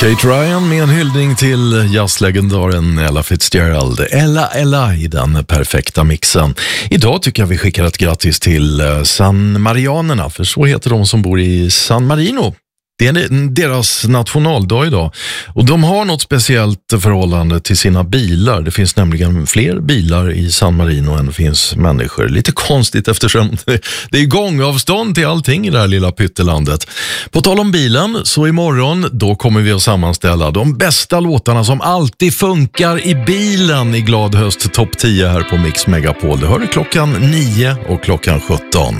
Kate Ryan med en hyllning till jazzlegendaren Ella Fitzgerald. Ella i den perfekta mixen. Idag tycker jag vi skickar ett grattis till San Marianerna, för så heter de som bor i San Marino. Det är deras nationaldag idag. Och de har något speciellt förhållande till sina bilar. Det finns nämligen fler bilar i San Marino än det finns människor. Lite konstigt eftersom det är gångavstånd till allting i det här lilla pyttelandet. På tal om bilen, så imorgon då kommer vi att sammanställa de bästa låtarna som alltid funkar i bilen i Glad höst topp 10 här på Mix Megapol. Det hör du klockan 9 och klockan 17.